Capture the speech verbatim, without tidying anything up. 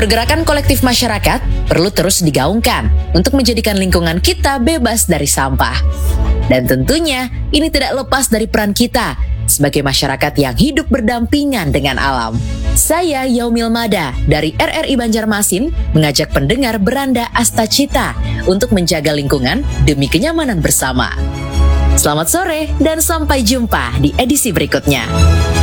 Pergerakan kolektif masyarakat perlu terus digaungkan untuk menjadikan lingkungan kita bebas dari sampah. Dan tentunya ini tidak lepas dari peran kita sebagai masyarakat yang hidup berdampingan dengan alam. Saya Yaumil Mada dari R R I Banjarmasin mengajak pendengar beranda Astacita untuk menjaga lingkungan demi kenyamanan bersama. Selamat sore dan sampai jumpa di edisi berikutnya.